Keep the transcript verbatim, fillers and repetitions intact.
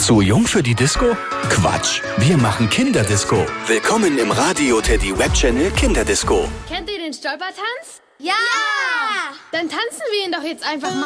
Zu jung für die Disco? Quatsch, wir machen Kinderdisco. Willkommen im Radio Teddy Webchannel Kinderdisco. Kennt ihr den Stolpertanz? Ja! Dann tanzen wir ihn doch jetzt einfach mal.